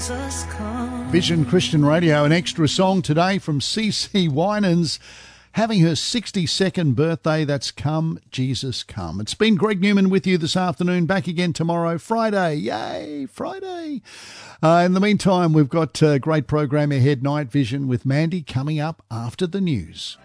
Jesus come. Vision Christian Radio, an extra song today from CeCe Winans, having her 62nd birthday. That's Come, Jesus Come. It's been Greg Newman with you this afternoon. Back again tomorrow, Friday. Yay, Friday. In the meantime, we've got a great program ahead, Night Vision with Mandy, coming up after the news.